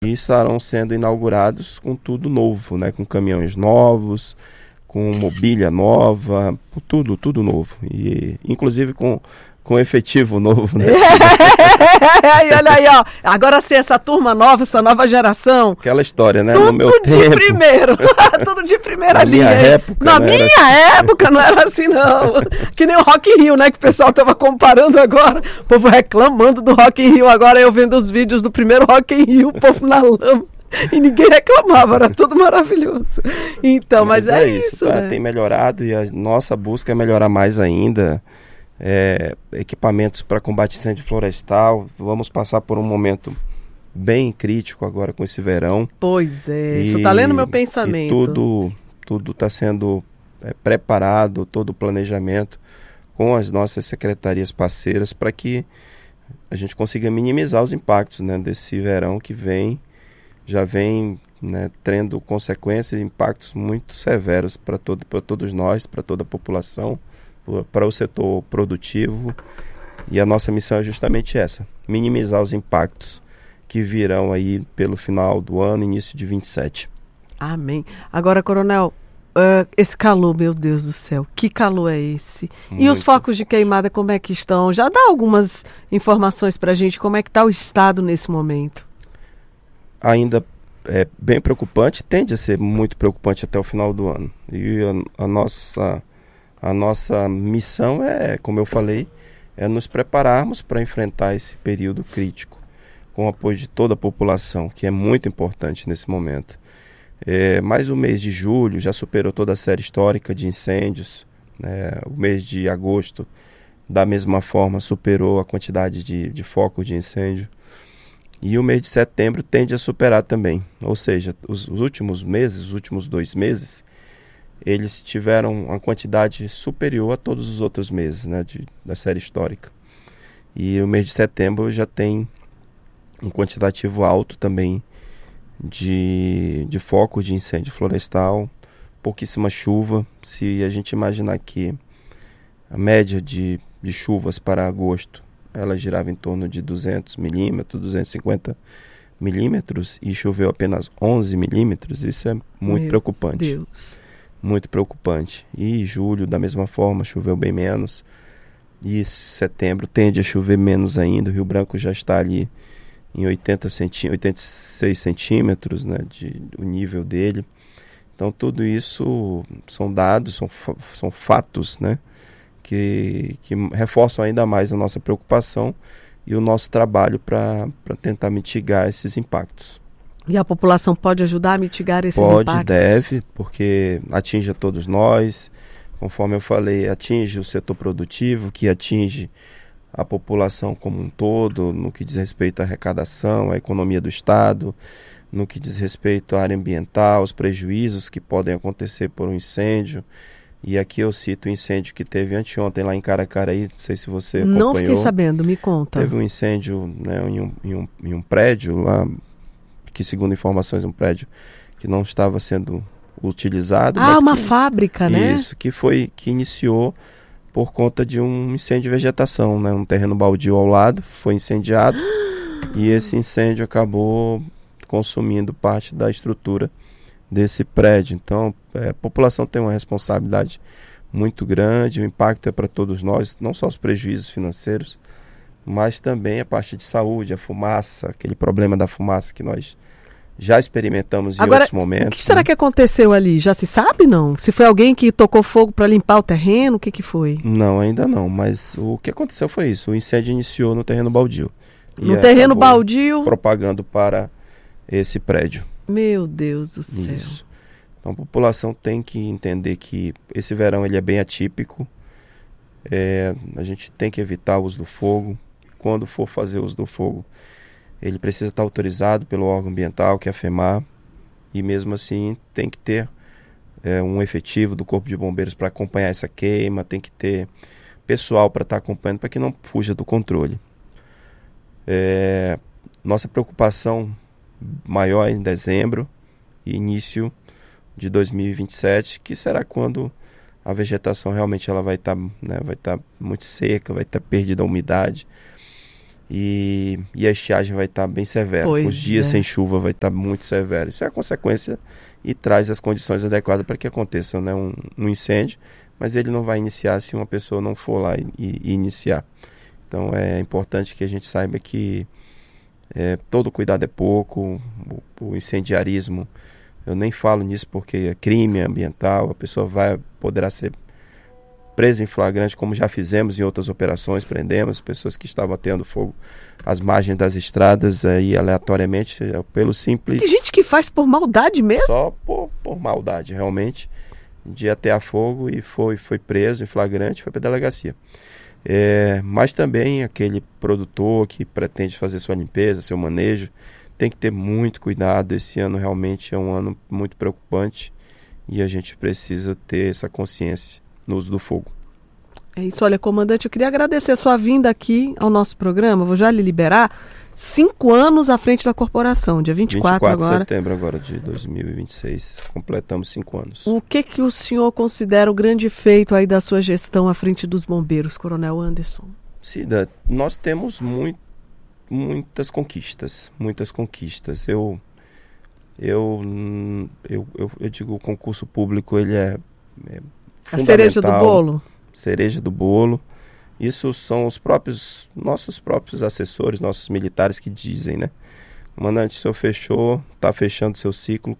e estarão sendo inaugurados com tudo novo, né? Com caminhões novos, com mobília nova, com tudo novo. E inclusive com efetivo novo, né? E olha aí, ó. Agora sim, essa turma nova, essa nova geração. Aquela história, né? Tudo no meu de tempo, primeiro. Tudo de primeira linha. Na minha época. Na minha época não era assim, não. Que nem o Rock in Rio, né? Que o pessoal tava comparando agora. O povo reclamando do Rock in Rio. Agora eu vendo os vídeos do primeiro Rock in Rio, o povo na lama. E ninguém reclamava, era tudo maravilhoso. Então, mas é isso, tá, né? Tem melhorado e a nossa busca é melhorar mais ainda. Equipamentos para combate a incêndio florestal. Vamos passar por um momento bem crítico agora com esse verão. Pois é, isso está lendo meu pensamento. E tudo está sendo preparado, todo o planejamento com as nossas secretarias parceiras para que a gente consiga minimizar os impactos, né, desse verão que já vem, né, tendo consequências e impactos muito severos para todos nós, para toda a população, para o setor produtivo. E a nossa missão é justamente essa: minimizar os impactos que virão aí pelo final do ano, início de 27. Amém. Agora, Coronel, esse calor, meu Deus do céu, que calor é esse? Muito. E os focos de queimada, como é que estão? Já dá algumas informações para a gente, como é que está o estado nesse momento? Ainda é bem preocupante, tende a ser muito preocupante até o final do ano. E a nossa missão como eu falei, é nos prepararmos para enfrentar esse período crítico, com o apoio de toda a população, que é muito importante nesse momento. Mas o mês de julho já superou toda a série histórica de incêndios, né? O mês de agosto, da mesma forma, superou a quantidade de focos de incêndio. E o mês de setembro tende a superar também. Ou seja, os últimos 2 meses, eles tiveram uma quantidade superior a todos os outros meses, né, da série histórica. E o mês de setembro já tem um quantitativo alto também de foco de incêndio florestal, pouquíssima chuva. Se a gente imaginar que a média de chuvas para agosto, ela girava em torno de 200 milímetros, 250 milímetros, e choveu apenas 11 milímetros, isso é muito preocupante. Deus. Muito preocupante. E julho, da mesma forma, choveu bem menos. E setembro tende a chover menos ainda. O Rio Branco já está ali em 86 centímetros, né, o nível dele. Então tudo isso são dados, são fatos, né, que reforçam ainda mais a nossa preocupação e o nosso trabalho para tentar mitigar esses impactos. E a população pode ajudar a mitigar esses impactos? Pode, deve, porque atinge a todos nós. Conforme eu falei, atinge o setor produtivo, que atinge a população como um todo, no que diz respeito à arrecadação, à economia do Estado, no que diz respeito à área ambiental, os prejuízos que podem acontecer por um incêndio. E aqui eu cito o incêndio que teve anteontem lá em Caracaraí, não sei se você acompanhou. Não fiquei sabendo, me conta. Teve um incêndio, né, em um prédio lá, que segundo informações é um prédio que não estava sendo utilizado. Uma fábrica, né? Isso, que iniciou por conta de um incêndio de vegetação, né? Um terreno baldio ao lado foi incendiado e esse incêndio acabou consumindo parte da estrutura desse prédio. Então, a população tem uma responsabilidade muito grande, o impacto é para todos nós, não só os prejuízos financeiros, mas também a parte de saúde, a fumaça, aquele problema da fumaça que nós já experimentamos em outros momentos. O que será que aconteceu ali? Já se sabe, não? Se foi alguém que tocou fogo para limpar o terreno, o que foi? Não, ainda não, mas o que aconteceu foi isso, o incêndio iniciou no terreno baldio. No terreno baldio? Propagando para esse prédio. Meu Deus do céu. Isso. Então a população tem que entender que esse verão ele é bem atípico, a gente tem que evitar o uso do fogo. Quando for fazer uso do fogo, ele precisa estar autorizado pelo órgão ambiental, que é a FEMAR, e mesmo assim tem que ter um efetivo do Corpo de Bombeiros para acompanhar essa queima, tem que ter pessoal para estar acompanhando para que não fuja do controle. Nossa preocupação maior é em dezembro e início de 2027, que será quando a vegetação realmente ela vai estar muito seca, vai estar perdida a umidade. e a estiagem vai estar bem severa. Os dias sem chuva vai estar muito severo. Isso é a consequência e traz as condições adequadas para que aconteça, né, um incêndio, mas ele não vai iniciar se uma pessoa não for lá e iniciar. Então é importante que a gente saiba que todo cuidado é pouco, o incendiarismo, eu nem falo nisso porque é crime ambiental, a pessoa poderá ser presa em flagrante, como já fizemos em outras operações, prendemos pessoas que estavam atendo fogo às margens das estradas, aí aleatoriamente, pelo simples... Tem gente que faz por maldade mesmo? Só por maldade, realmente, de atear fogo e foi preso em flagrante, foi para a delegacia. Mas também aquele produtor que pretende fazer sua limpeza, seu manejo, tem que ter muito cuidado. Esse ano realmente é um ano muito preocupante e a gente precisa ter essa consciência no uso do fogo. É isso, olha, comandante, eu queria agradecer a sua vinda aqui ao nosso programa, vou já lhe liberar. 5 anos à frente da corporação, dia 24 agora. De setembro agora de 2026, completamos 5 anos. O que o senhor considera o grande feito aí da sua gestão à frente dos bombeiros, Coronel Anderson? Cida, nós temos muitas conquistas. Eu digo, o concurso público, ele é fundamental. A cereja do bolo? Cereja do bolo. Isso são nossos próprios assessores, nossos militares que dizem, né? Comandante, o senhor fechou, está fechando seu ciclo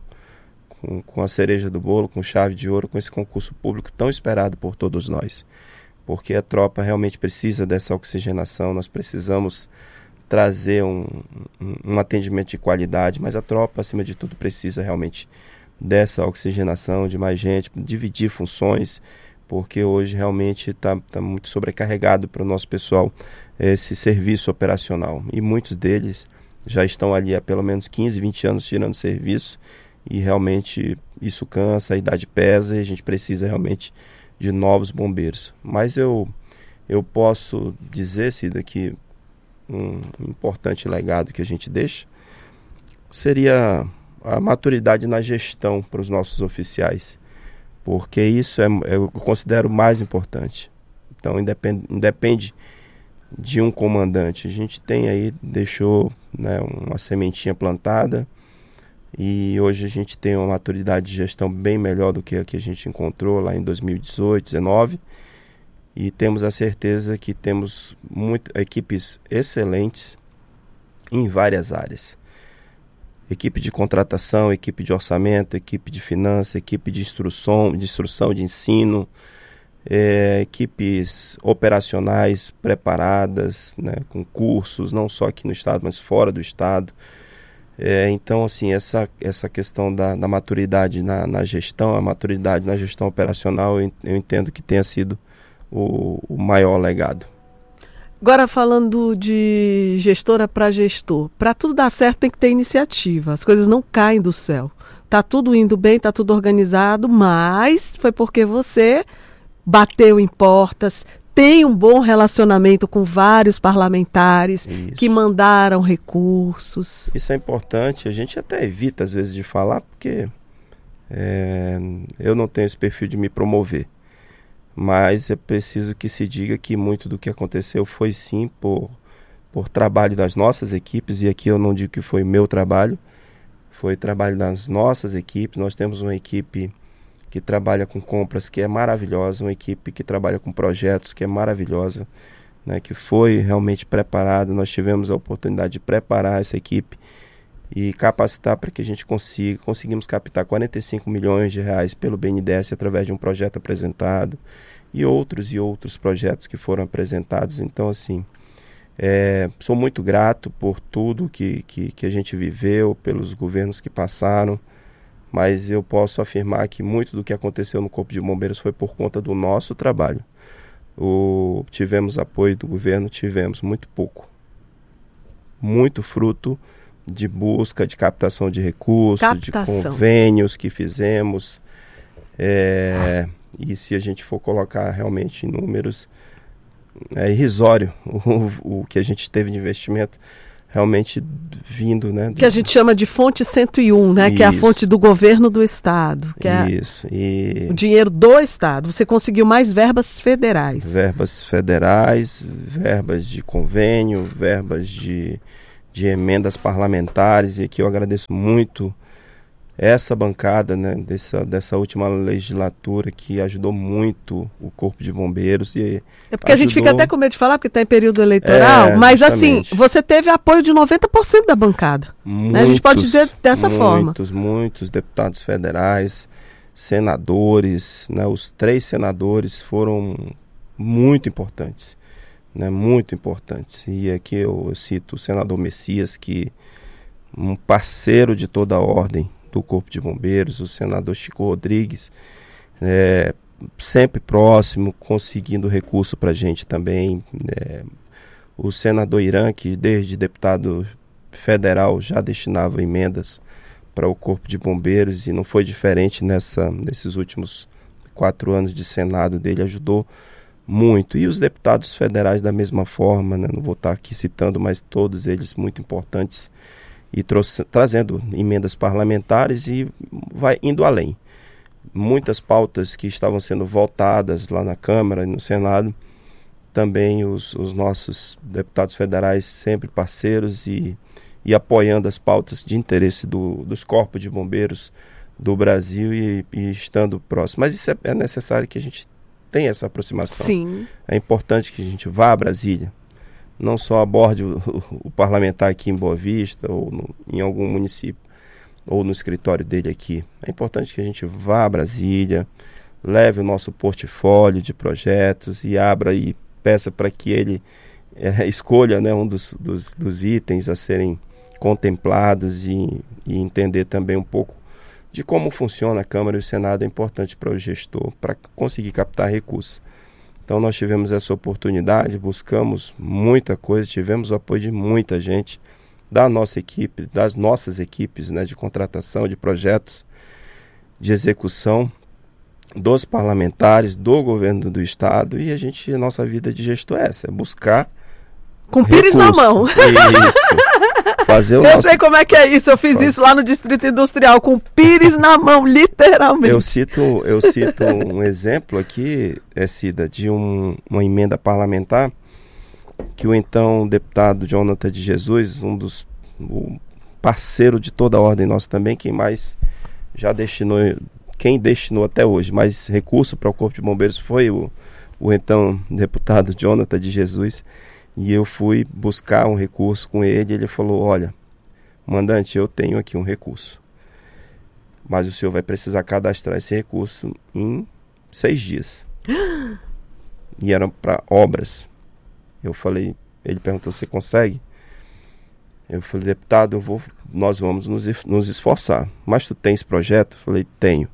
com a cereja do bolo, com chave de ouro, com esse concurso público tão esperado por todos nós. Porque a tropa realmente precisa dessa oxigenação, nós precisamos trazer um atendimento de qualidade, mas a tropa, acima de tudo, precisa realmente dessa oxigenação, de mais gente, dividir funções, porque hoje realmente está muito sobrecarregado para o nosso pessoal esse serviço operacional. E muitos deles já estão ali há pelo menos 15, 20 anos tirando serviço, e realmente isso cansa, a idade pesa e a gente precisa realmente de novos bombeiros. Mas eu posso dizer, Cida, que um importante legado que a gente deixa seria a maturidade na gestão para os nossos oficiais, porque isso eu considero mais importante. Então, independe de um comandante. A gente tem aí, deixou, né, uma sementinha plantada, e hoje a gente tem uma maturidade de gestão bem melhor do que a que a gente encontrou lá em 2018, 2019, e temos a certeza que temos equipes excelentes em várias áreas. Equipe de contratação, equipe de orçamento, equipe de finanças, equipe de instrução, de ensino, equipes operacionais preparadas, né, com cursos, não só aqui no estado, mas fora do estado. Então, assim, essa questão da maturidade na gestão, a maturidade na gestão operacional, eu entendo que tenha sido o maior legado. Agora, falando de gestora para gestor, para tudo dar certo tem que ter iniciativa, as coisas não caem do céu. Tá tudo indo bem, tá tudo organizado, mas foi porque você bateu em portas, tem um bom relacionamento com vários parlamentares que mandaram recursos. Isso é importante, a gente até evita às vezes de falar, porque eu não tenho esse perfil de me promover. Mas é preciso que se diga que muito do que aconteceu foi sim por trabalho das nossas equipes, e aqui eu não digo que foi meu trabalho, foi trabalho das nossas equipes. Nós temos uma equipe que trabalha com compras que é maravilhosa, uma equipe que trabalha com projetos que é maravilhosa, né, que foi realmente preparada. Nós tivemos a oportunidade de preparar essa equipe e capacitar para que a gente conseguimos captar 45 milhões de reais pelo BNDES através de um projeto apresentado e outros projetos que foram apresentados. Então, assim, sou muito grato por tudo que a gente viveu, pelos governos que passaram, mas eu posso afirmar que muito do que aconteceu no Corpo de Bombeiros foi por conta do nosso trabalho. Tivemos apoio do governo, tivemos muito pouco, muito fruto de busca, de captação de recursos, de convênios que fizemos, e se a gente for colocar realmente em números, é irrisório o que a gente teve de investimento. realmente vindo, né? Que a gente chama de fonte 101, né? Que é a fonte do governo do estado. Que Isso. O dinheiro do estado. Você conseguiu mais verbas federais. Verbas federais, verbas de convênio, verbas de emendas parlamentares, e aqui eu agradeço muito essa bancada, né, dessa última legislatura, que ajudou muito o Corpo de Bombeiros. E é porque a gente fica até com medo de falar, porque está em período eleitoral, mas justamente, assim, você teve apoio de 90% da bancada. Muitos, né? A gente pode dizer dessa forma. Muitos deputados federais, senadores, né, os 3 senadores foram muito importantes. Né, muito importantes. E aqui eu cito o senador Messias, que um parceiro de toda a ordem do Corpo de Bombeiros, o senador Chico Rodrigues, sempre próximo, conseguindo recurso para a gente também. O senador Irã, que desde deputado federal já destinava emendas para o Corpo de Bombeiros, e não foi diferente nesses últimos 4 anos de Senado dele, ajudou muito. E os deputados federais da mesma forma, né? Não vou estar aqui citando, mas todos eles muito importantes, e trazendo emendas parlamentares e vai indo além. Muitas pautas que estavam sendo votadas lá na Câmara e no Senado, também os nossos deputados federais sempre parceiros e apoiando as pautas de interesse dos corpos de bombeiros do Brasil e estando próximo. Mas isso é necessário que a gente tenha essa aproximação. Sim. É importante que a gente vá a Brasília, não só aborde o parlamentar aqui em Boa Vista ou em algum município, ou no escritório dele aqui. É importante que a gente vá a Brasília, leve o nosso portfólio de projetos e abra e peça para que ele escolha, né, um dos itens a serem contemplados e entender também um pouco de como funciona a Câmara e o Senado. É importante para o gestor, para conseguir captar recursos. Então nós tivemos essa oportunidade, buscamos muita coisa, tivemos o apoio de muita gente, da nossa equipe, das nossas equipes, né, de contratação de projetos, de execução, dos parlamentares, do governo do estado, e a nossa vida de gestor é essa, é buscar com pires na mão. Isso. Fazer eu sei como é que é isso, eu fiz isso lá no Distrito Industrial, com pires na mão, literalmente. Eu cito um exemplo aqui, Cida, de uma emenda parlamentar, que o então deputado Jonathan de Jesus, o parceiro de toda a ordem nossa também, quem destinou até hoje mais recurso para o Corpo de Bombeiros foi o então deputado Jonathan de Jesus. E eu fui buscar um recurso com ele, ele falou: olha, mandante, eu tenho aqui um recurso, mas o senhor vai precisar cadastrar esse recurso em 6 dias. E eram para obras. Eu falei, ele perguntou: você consegue? Eu falei: deputado, nós vamos nos esforçar. Mas tu tens projeto? Eu falei: tenho.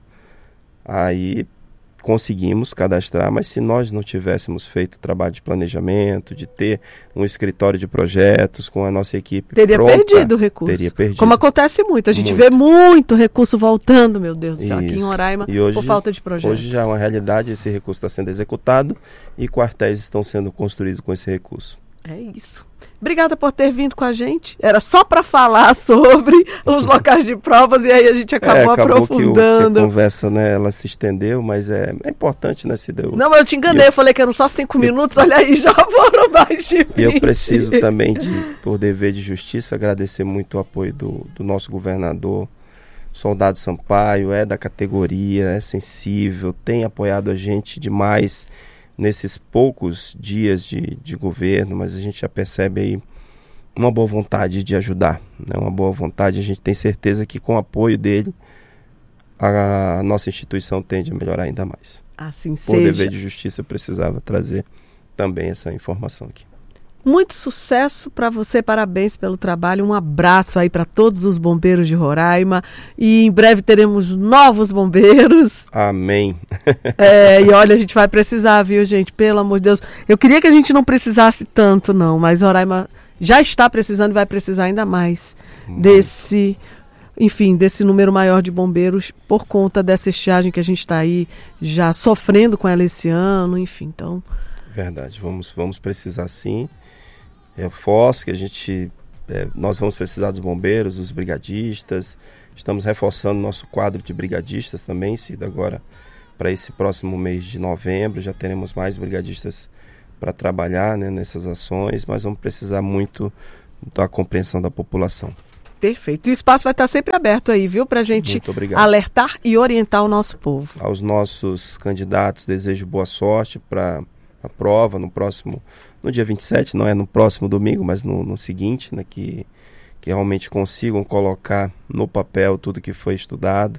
Aí conseguimos cadastrar, mas se nós não tivéssemos feito o trabalho de planejamento, de ter um escritório de projetos com a nossa equipe pronta, perdido o recurso. Teria perdido. Como acontece muito, a gente vê muito recurso voltando, meu Deus do céu, aqui em Roraima, hoje, por falta de projetos. Hoje já é uma realidade, esse recurso está sendo executado e quartéis estão sendo construídos com esse recurso. É isso. Obrigada por ter vindo com a gente. Era só para falar sobre os locais de provas e aí a gente acabou aprofundando. Que a conversa, né, ela se estendeu, mas é importante, né, Cida? Não, eu te enganei, eu falei que eram só 5 minutos, olha aí, já foram mais de 20. E eu preciso também, por dever de justiça, agradecer muito o apoio do nosso governador, Soldado Sampaio, é da categoria, é sensível, tem apoiado a gente demais nesses poucos dias de governo, mas a gente já percebe aí uma boa vontade de ajudar, né? Uma boa vontade. A gente tem certeza que com o apoio dele a nossa instituição tende a melhorar ainda mais. Assim seja. Por dever de justiça eu precisava trazer também essa informação aqui. Muito sucesso para você, parabéns pelo trabalho, um abraço aí para todos os bombeiros de Roraima e em breve teremos novos bombeiros. Amém. E olha, a gente vai precisar, viu, gente, pelo amor de Deus. Eu queria que a gente não precisasse tanto, não, mas Roraima já está precisando e vai precisar ainda mais desse número maior de bombeiros por conta dessa estiagem que a gente está aí já sofrendo com ela esse ano, enfim, então... Verdade, vamos precisar sim. Reforço que a gente nós vamos precisar dos bombeiros, dos brigadistas. Estamos reforçando nosso quadro de brigadistas também, Cida, agora para esse próximo mês de novembro. Já teremos mais brigadistas para trabalhar, né, nessas ações, mas vamos precisar muito da compreensão da população. Perfeito. E o espaço vai estar sempre aberto aí, viu? Para a gente alertar e orientar o nosso povo. Aos nossos candidatos, desejo boa sorte para a prova no dia 27, não é no próximo domingo, mas no seguinte, né, que realmente consigam colocar no papel tudo que foi estudado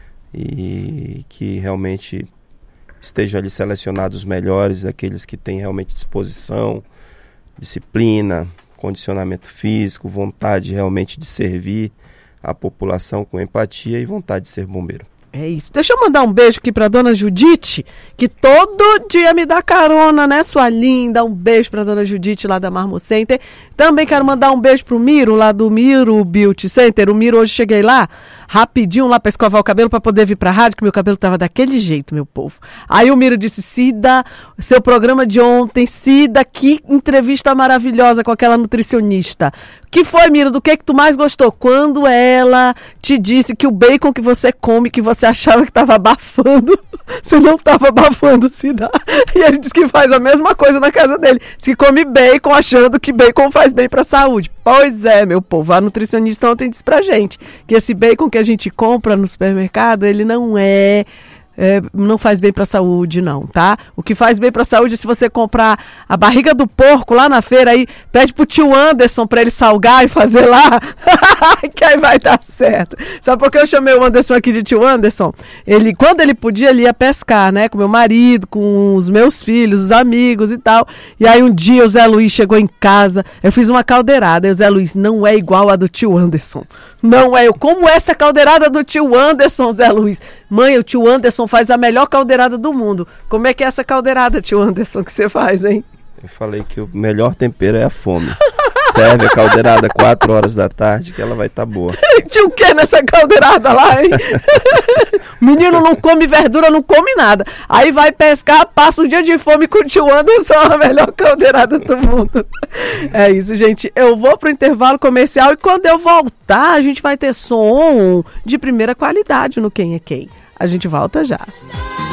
e que realmente estejam ali selecionados os melhores, aqueles que têm realmente disposição, disciplina, condicionamento físico, vontade realmente de servir a população com empatia e vontade de ser bombeiro. É isso. Deixa eu mandar um beijo aqui pra dona Judite, que todo dia me dá carona, né, sua linda? Um beijo pra dona Judite lá da Marmo Center. Também quero mandar um beijo pro Miro, lá do Miro Beauty Center. O Miro, hoje cheguei lá, rapidinho lá pra escovar o cabelo, pra poder vir pra rádio, que meu cabelo tava daquele jeito, meu povo. Aí o Miro disse: Cida, seu programa de ontem, Cida, que entrevista maravilhosa com aquela nutricionista. Que foi, Miro, do que tu mais gostou? Quando ela te disse que o bacon que você come, que você achava que estava abafando, você não estava abafando, Cida. E ele disse que faz a mesma coisa na casa dele. Diz que come bacon achando que bacon faz bem para a saúde. Pois é, meu povo, a nutricionista ontem disse pra gente que esse bacon que a gente compra no supermercado, ele não faz bem para a saúde, não, tá? O que faz bem para a saúde é se você comprar a barriga do porco lá na feira, aí pede pro tio Anderson para ele salgar e fazer lá, que aí vai dar certo. Sabe por que eu chamei o Anderson aqui de tio Anderson? Quando ele podia, ele ia pescar, né? Com meu marido, com os meus filhos, os amigos e tal. E aí um dia o Zé Luiz chegou em casa, eu fiz uma caldeirada, e o Zé Luiz: não é igual a do tio Anderson. Não é. Como essa caldeirada do tio Anderson, Zé Luiz? Mãe, o tio Anderson faz a melhor caldeirada do mundo. Como é que é essa caldeirada, tio Anderson, que você faz, hein? Eu falei que o melhor tempero é a fome. Serve a caldeirada 4 horas da tarde que ela vai estar boa. Tinha o que nessa caldeirada lá, hein? Menino não come verdura, não come nada. Aí vai pescar, passa um dia de fome com o tio Anderson, a melhor caldeirada do mundo. É isso, gente. Eu vou pro intervalo comercial e quando eu voltar, a gente vai ter som de primeira qualidade no Quem é Quem. A gente volta já.